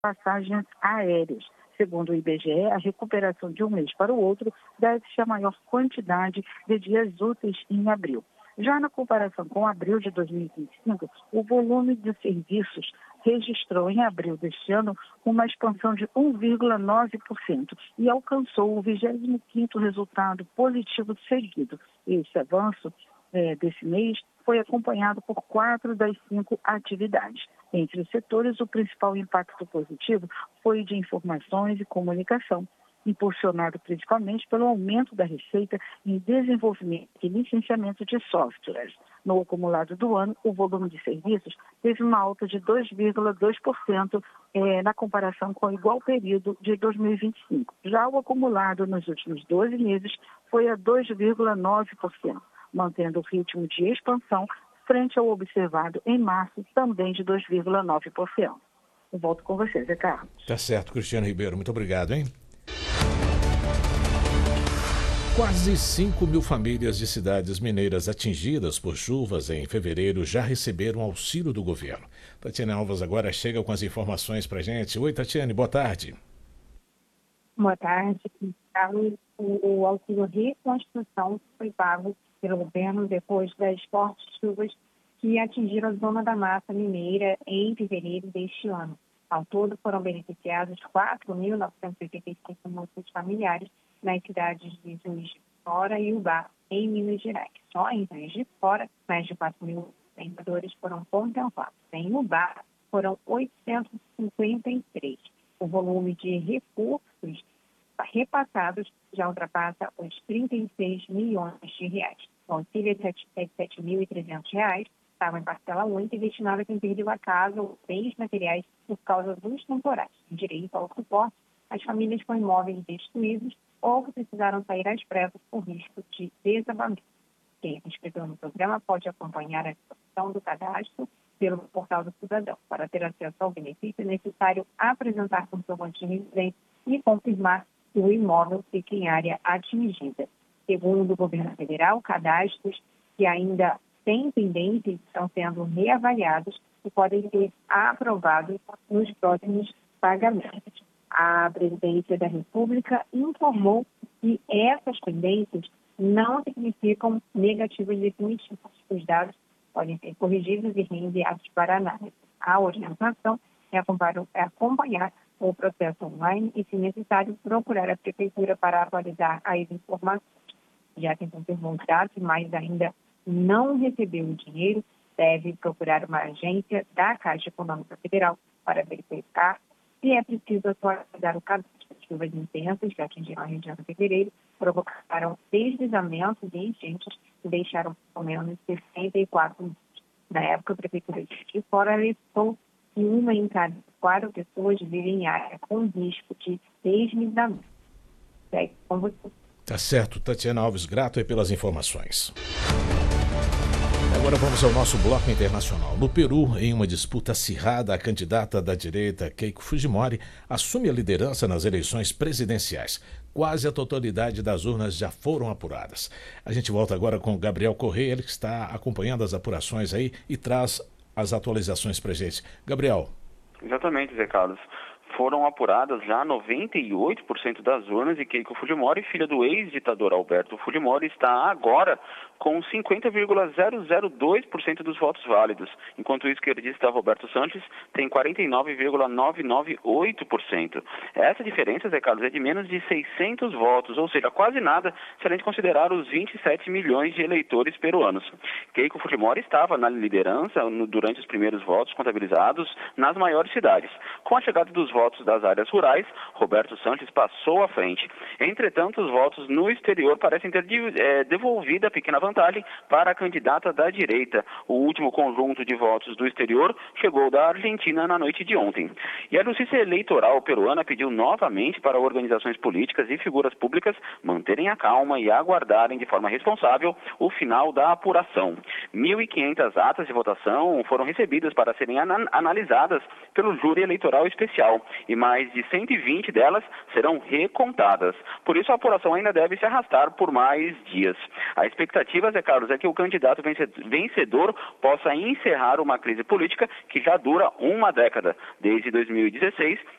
passagens aéreas. Segundo o IBGE, a recuperação de um mês para o outro deve-se à maior quantidade de dias úteis em abril. Já na comparação com abril de 2025, o volume de serviços registrou em abril deste ano uma expansão de 1,9% e alcançou o 25º resultado positivo seguido. Esse avanço desse mês foi acompanhado por 4 das 5 atividades. Entre os setores, o principal impacto positivo foi de informações e comunicação, impulsionado principalmente pelo aumento da receita em desenvolvimento e licenciamento de softwares. No acumulado do ano, o volume de serviços teve uma alta de 2,2% na comparação com o igual período de 2025. Já o acumulado nos últimos 12 meses foi a 2,9%, mantendo o ritmo de expansão frente ao observado em março, também de 2,9%. Eu volto com você, Zé Carlos. Tá certo, Cristiano Ribeiro. Muito obrigado, hein? Quase 5 mil famílias de cidades mineiras atingidas por chuvas em fevereiro já receberam auxílio do governo. Tatiane Alves agora chega com as informações pra gente. Oi, Tatiane, boa tarde. Boa tarde, Carlos. O auxílio reconstrução foi pago pelo governo depois das fortes chuvas que atingiram a zona da mata mineira em fevereiro deste ano. Ao todo, foram beneficiados 4.985 núcleos familiares nas cidades de Juiz de Fora e Ubá, em Minas Gerais. Só em Juiz de Fora, mais de 4.000 vendedores foram contemplados. Em Ubá, foram 853. O volume de recursos repassados já ultrapassa os 36 milhões de reais. O auxílio é R$ 7.300, estava em parcela única e destinado a quem perdeu a casa ou bens materiais por causa dos temporais. Direito ao suporte às famílias com imóveis destruídos ou que precisaram sair às pressas por risco de desabamento. Quem se inscreveu no programa pode acompanhar a execução do cadastro pelo Portal do Cidadão. Para ter acesso ao benefício, é necessário apresentar comprovante de residência e confirmar que o imóvel fica em área atingida. Segundo o governo federal, cadastros que ainda têm pendência estão sendo reavaliados e podem ser aprovados nos próximos pagamentos. A Presidência da República informou que essas pendências não significam negativos definitivos. Os dados podem ser corrigidos e reenviados para análise. A orientação é acompanhar o processo online e, se necessário, procurar a Prefeitura para atualizar as informações. Já quem confirmou os dados, mas ainda não recebeu o dinheiro, deve procurar uma agência da Caixa Econômica Federal para verificar se é preciso atualizar o cadastro. Chuvas intensas que atingiram a região de fevereiro provocaram deslizamentos e enchentes que deixaram pelo menos 64 mortos. Na época, a Prefeitura de Fora alertou que 1 em cada 4 pessoas vive em área com risco de deslizamento. Segue com você. Tá certo, Tatiana Alves, grato aí pelas informações. Agora vamos ao nosso bloco internacional. No Peru, em uma disputa acirrada, a candidata da direita, Keiko Fujimori, assume a liderança nas eleições presidenciais. Quase a totalidade das urnas já foram apuradas. A gente volta agora com o Gabriel Correia, ele que está acompanhando as apurações aí e traz as atualizações pra gente. Gabriel. Exatamente, Zé Carlos. Foram apuradas já 98% das urnas e Keiko Fujimori, filha do ex-ditador Alberto Fujimori, está agora com 50,002% dos votos válidos, enquanto o esquerdista Roberto Sanches tem 49,998%. Essa diferença, Zé Carlos, é de menos de 600 votos, ou seja, quase nada se a gente considerar os 27 milhões de eleitores peruanos. Keiko Fujimori estava na liderança durante os primeiros votos contabilizados nas maiores cidades. Com a chegada dos votos das áreas rurais, Roberto Sanches passou à frente. Entretanto, os votos no exterior parecem ter devolvido a pequena vantagem para a candidata da direita. O último conjunto de votos do exterior chegou da Argentina na noite de ontem. E a Justiça Eleitoral peruana pediu novamente para organizações políticas e figuras públicas manterem a calma e aguardarem de forma responsável o final da apuração. 1.500 atas de votação foram recebidas para serem analisadas pelo júri eleitoral especial e mais de 120 delas serão recontadas. Por isso, a apuração ainda deve se arrastar por mais dias. A expectativa, Zé Carlos, é que o candidato vencedor possa encerrar uma crise política que já dura uma década. Desde 2016,